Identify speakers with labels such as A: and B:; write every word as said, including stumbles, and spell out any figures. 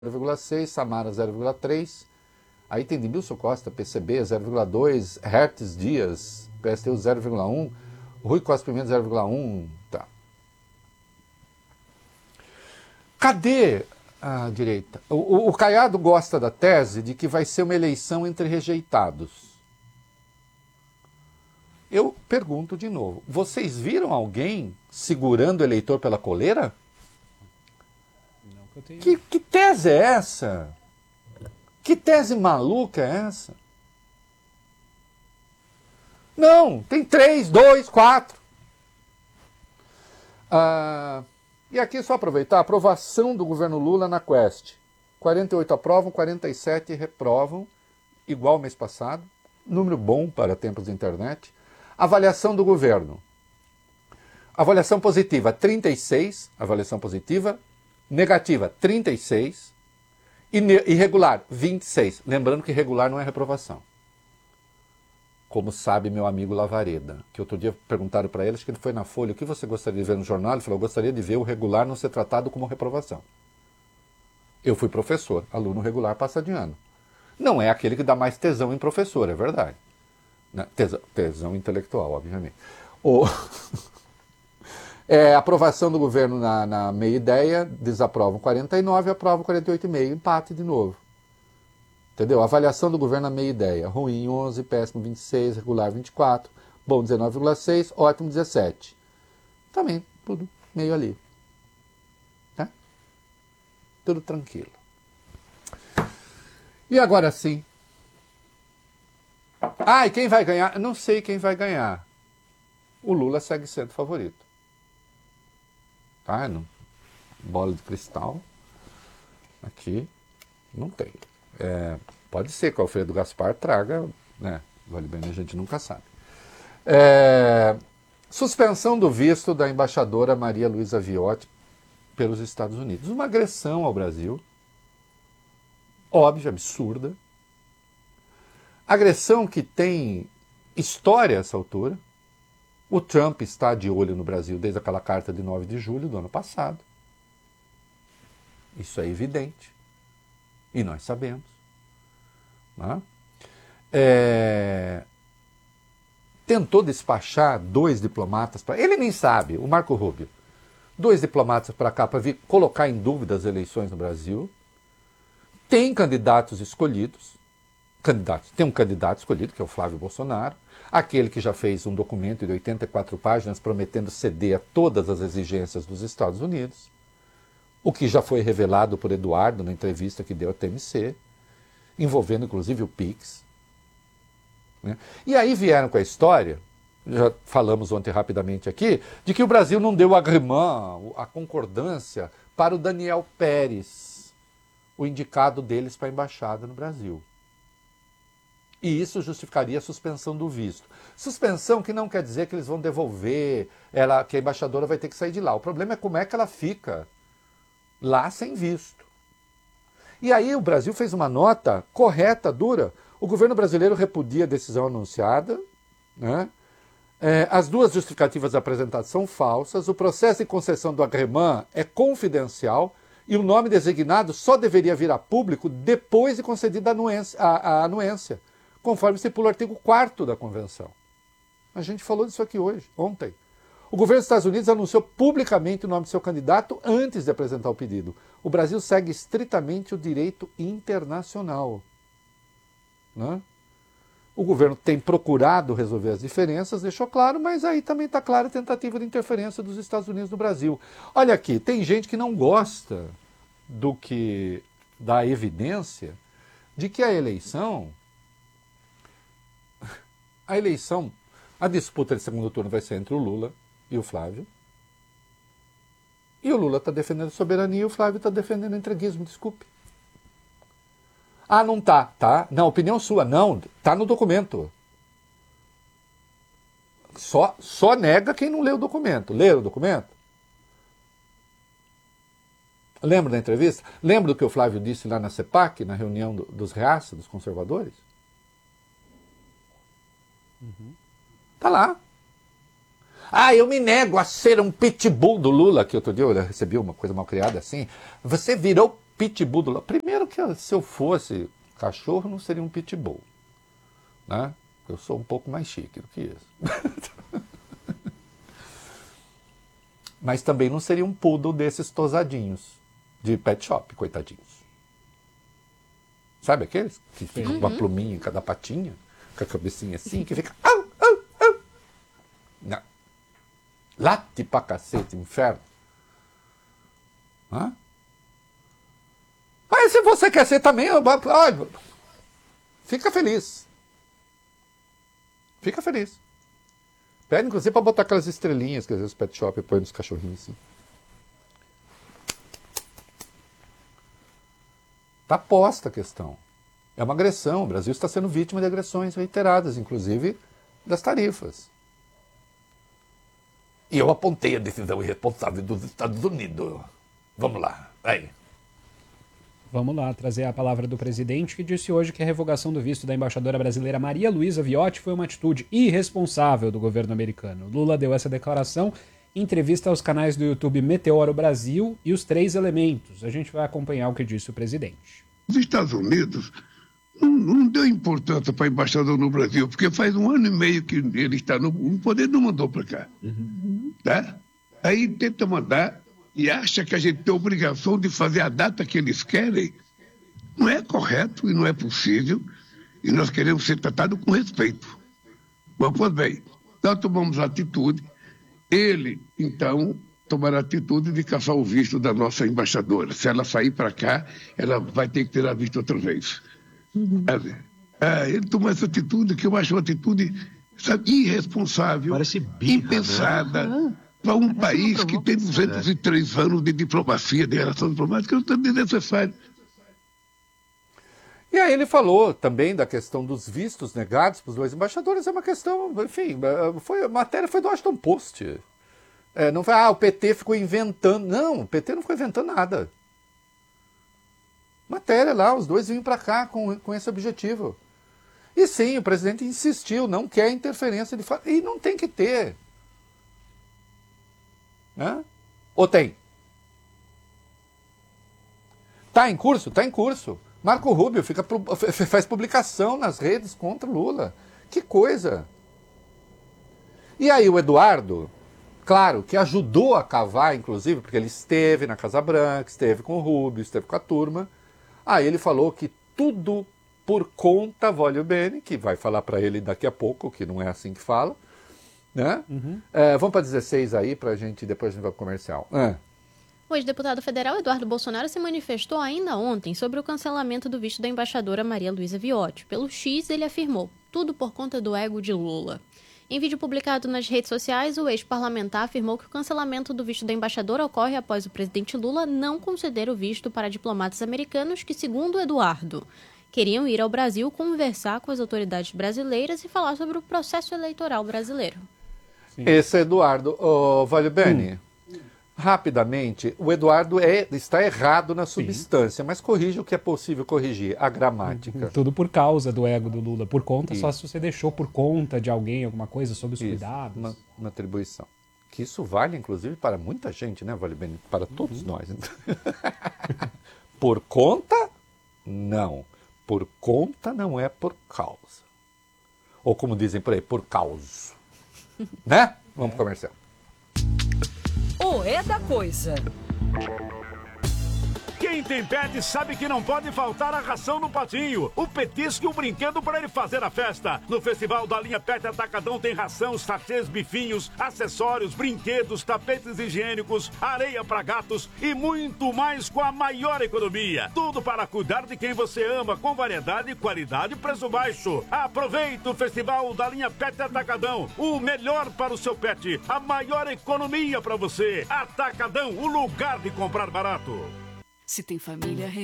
A: zero vírgula seis, Samara zero vírgula três, aí tem Demilson Costa, P C B zero vírgula dois, Hertz Dias, P S T U zero vírgula um, Rui Costa Pimenta zero vírgula um, tá. Cadê a direita? O, o, o Caiado gosta da tese de que vai ser uma eleição entre rejeitados. Eu pergunto de novo, vocês viram alguém segurando o eleitor pela coleira?
B: Não que eu tenha...
A: Que, que tese é essa? Que tese maluca é essa? Não, tem três, dois, quatro. Ah, e aqui só aproveitar, a aprovação do governo Lula na Quest. quarenta e oito aprovam, quarenta e sete reprovam, igual mês passado. Número bom para tempos de internet. Avaliação do governo. Avaliação positiva, trinta e seis, avaliação positiva. Negativa, trinta e seis. Irregular, vinte e seis. Lembrando que irregular não é reprovação. Como sabe meu amigo Lavareda, que outro dia perguntaram para ele, acho que ele foi na Folha, o que você gostaria de ver no jornal? Ele falou, eu gostaria de ver o regular não ser tratado como reprovação. Eu fui professor, aluno regular passa de ano. Não é aquele que dá mais tesão em professor, é verdade. Tesão, tesão intelectual, obviamente. O... É, aprovação do governo na, na meia ideia, desaprovam quarenta e nove, aprovam quarenta e oito vírgula cinco, empate de novo. Entendeu? Avaliação do governo na meia ideia, ruim onze, péssimo vinte e seis, regular vinte e quatro, bom dezenove vírgula seis, ótimo dezessete. Também, tudo meio ali. Tá? Tudo tranquilo. E agora sim. Ah, e quem vai ganhar? Não sei quem vai ganhar. O Lula segue sendo favorito. Tá? Não. Bola de cristal. Aqui não tem. É, pode ser que o Alfredo Gaspar traga, né? Vale bem, a gente nunca sabe. É, suspensão do visto da embaixadora Maria Luísa Viotti pelos Estados Unidos. Uma agressão ao Brasil. Óbvia, absurda. Agressão que tem história a essa altura. O Trump está de olho no Brasil desde aquela carta de nove de julho do ano passado. Isso é evidente. E nós sabemos. Né? É... Tentou despachar dois diplomatas para... Ele nem sabe, o Marco Rubio. Dois diplomatas para cá para vir colocar em dúvida as eleições no Brasil. Tem candidatos escolhidos. Candidatos. Tem um candidato escolhido, que é o Flávio Bolsonaro. Aquele que já fez um documento de oitenta e quatro páginas prometendo ceder a todas as exigências dos Estados Unidos. O que já foi revelado por Eduardo na entrevista que deu à T M C, envolvendo inclusive o Pix. Né? E aí vieram com a história, já falamos ontem rapidamente aqui, de que o Brasil não deu agrément, a concordância, para o Daniel Pérez, o indicado deles para a embaixada no Brasil. E isso justificaria a suspensão do visto. Suspensão que não quer dizer que eles vão devolver, ela, que a embaixadora vai ter que sair de lá. O problema é como é que ela fica lá sem visto. E aí o Brasil fez uma nota correta, dura. O governo brasileiro repudia a decisão anunciada, né? É, as duas justificativas apresentadas são falsas, o processo de concessão do agrément é confidencial e o nome designado só deveria vir a público depois de concedida a anuência. A, a anuência. Conforme estipula o artigo quarto da Convenção. A gente falou disso aqui hoje, ontem. O governo dos Estados Unidos anunciou publicamente o nome do seu candidato antes de apresentar o pedido. O Brasil segue estritamente o direito internacional. Né? O governo tem procurado resolver as diferenças, deixou claro, mas aí também está clara a tentativa de interferência dos Estados Unidos no Brasil. Olha aqui, tem gente que não gosta do que da evidência de que a eleição... A eleição, a disputa de segundo turno vai ser entre o Lula e o Flávio. E o Lula está defendendo a soberania e o Flávio está defendendo o entreguismo, desculpe. Ah, não tá, tá? Não, opinião sua, não, tá no documento. Só, só nega quem não leu o documento. Leram o documento? Lembra da entrevista? Lembra do que o Flávio disse lá na CEPAC, na reunião do, dos reaça, dos conservadores? Uhum. Tá lá. Ah, eu me nego a ser um pitbull do Lula, que outro dia eu recebi uma coisa mal criada assim. Você virou pitbull do lado. Primeiro que se eu fosse cachorro, não seria um pitbull. Né? Eu sou um pouco mais chique do que isso. Mas também não seria um poodle desses tosadinhos de pet shop, coitadinhos. Sabe aqueles que ficam com uma pluminha em cada patinha, com a cabecinha assim, que fica... Au, au, au. Não. Late pra cacete, inferno. Hã? Mas se você quer ser também, olha, fica feliz. Fica feliz. Pede, inclusive, para botar aquelas estrelinhas que às vezes o pet shop põe nos cachorrinhos assim. Está posta a questão. É uma agressão. O Brasil está sendo vítima de agressões reiteradas, inclusive das tarifas. E eu apontei a decisão irresponsável dos Estados Unidos. Vamos lá. Aí.
B: Vamos lá, trazer a palavra do presidente, que disse hoje que a revogação do visto da embaixadora brasileira Maria Luísa Viotti foi uma atitude irresponsável do governo americano. Lula deu essa declaração em entrevista aos canais do YouTube Meteoro Brasil e Os Três Elementos. A gente vai acompanhar o que disse o presidente.
C: Os Estados Unidos não, não deu importância para o embaixador no Brasil, porque faz um ano e meio que ele está no, no poder, não mandou para cá. Uhum. Tá? Aí tenta mandar e acha que a gente tem a obrigação de fazer a data que eles querem. Não é correto e não é possível, e nós queremos ser tratados com respeito. Mas, pois bem, nós tomamos a atitude, ele, então, tomará a atitude de caçar o visto da nossa embaixadora. Se ela sair para cá, ela vai ter que tirar visto outra vez. Uhum. É, ele tomou essa atitude que eu acho uma atitude, sabe, irresponsável, birra, impensada, né? Para um Parece país que tem duzentos e três anos de diplomacia, de relação diplomática, não é desnecessário.
A: E aí ele falou também da questão dos vistos negados para os dois embaixadores. É uma questão, enfim, foi, a matéria foi do Washington Post. É, não foi, ah, o P T ficou inventando. Não, o P T não ficou inventando nada. Matéria lá, os dois vinham para cá com, com esse objetivo. E sim, o presidente insistiu, não quer interferência de fato. E não tem que ter. Né? Ou tem? Está em curso? Está em curso. Marco Rubio fica, faz publicação nas redes contra o Lula. Que coisa! E aí o Eduardo, claro, que ajudou a cavar, inclusive, porque ele esteve na Casa Branca, esteve com o Rubio, esteve com a turma. Aí ele falou que tudo por conta, voglio bene, que vai falar para ele daqui a pouco, que não é assim que fala. Né? Uhum. É, vamos para dezesseis aí, para a gente, depois a gente vai para o comercial. É.
D: O ex-deputado federal Eduardo Bolsonaro se manifestou ainda ontem sobre o cancelamento do visto da embaixadora Maria Luísa Viotti. Pelo X, ele afirmou, tudo por conta do ego de Lula. Em vídeo publicado nas redes sociais, o ex-parlamentar afirmou que o cancelamento do visto da embaixadora ocorre após o presidente Lula não conceder o visto para diplomatas americanos que, segundo Eduardo, queriam ir ao Brasil conversar com as autoridades brasileiras e falar sobre o processo eleitoral brasileiro.
A: Sim. Esse é Eduardo. Oh, Voglio bene. Hum. Rapidamente, o Eduardo é, está errado na substância, Sim. mas corrige o que é possível corrigir, a gramática.
B: Tudo por causa do ego do Lula. Por conta, isso. Só se você deixou por conta de alguém alguma coisa sob os isso. cuidados.
A: Uma, uma atribuição. Que isso vale, inclusive, para muita gente, né, Voglio bene? Para todos uhum. nós. Por conta, não. Por conta não é por causa. Ou como dizem por aí, por causa. Né? Vamos pro comercial.
E: O é da coisa.
F: Quem tem pet sabe que não pode faltar a ração no patinho, o petisco e o brinquedo para ele fazer a festa. No Festival da Linha Pet Atacadão tem ração, sachês, bifinhos, acessórios, brinquedos, tapetes higiênicos, areia para gatos e muito mais com a maior economia. Tudo para cuidar de quem você ama, com variedade, qualidade e preço baixo. Aproveite o Festival da Linha Pet Atacadão, o melhor para o seu pet, a maior economia para você. Atacadão, o lugar de comprar barato.
E: Se tem família